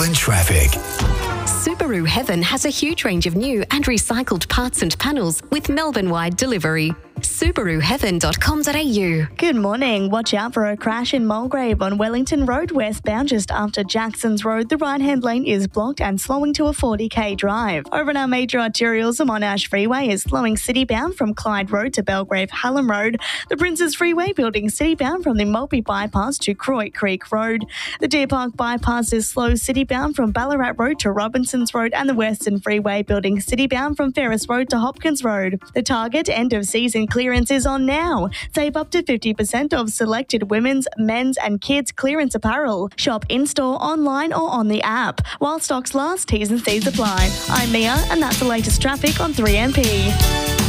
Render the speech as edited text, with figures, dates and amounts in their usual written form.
And traffic. Subaru Heaven has a huge range of new and recycled parts and panels with Melbourne-wide delivery. SubaruHeaven.com.au. Good morning. Watch out for a crash in Mulgrave on Wellington Road westbound just after Jacksons Road. The right-hand lane is blocked and slowing to a 40k drive. Over in our major arterials, the Monash Freeway is slowing citybound from Clyde Road to Belgrave Hallam Road. The Princes Freeway building citybound from the Mulpey Bypass to Croy Creek Road. The Deer Park Bypass is slow citybound from Ballarat Road to Robinsons Road, and the Western Freeway building citybound from Ferris Road to Hopkins Road. The Target end-of-season clearance is on now. Save up to 50% of selected women's, men's and kids clearance apparel. Shop in-store, online or on the app. While stocks last, T's and C's apply. I'm Mia and that's the latest traffic on 3MP.